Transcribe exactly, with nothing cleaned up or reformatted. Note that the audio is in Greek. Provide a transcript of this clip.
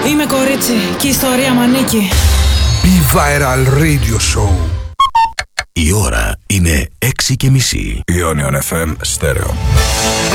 Είμαι κορίτσι και η ιστορία μ' ανήκει. B-Viral Radio Show. Η ώρα είναι έξι και μισή. Ionion εφ εμ Stereo.